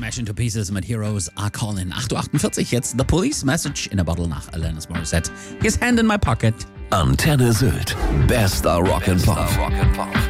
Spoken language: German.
Smash into Pieces mit Heroes Are Calling. 8.48 Uhr, jetzt The Police Message in a Bottle nach Alanis Morissette. His Hand in My Pocket. Antenne Sylt. Bester Rock and Pop.